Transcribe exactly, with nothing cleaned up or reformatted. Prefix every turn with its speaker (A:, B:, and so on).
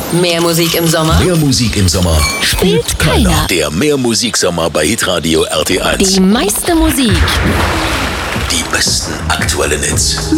A: Mehr Musik im Sommer
B: Mehr Musik im Sommer
A: spielt keiner.
B: Der Mehr-Musik-Sommer bei Hitradio R T eins.
A: Die meiste Musik.
B: Die besten aktuellen Hits.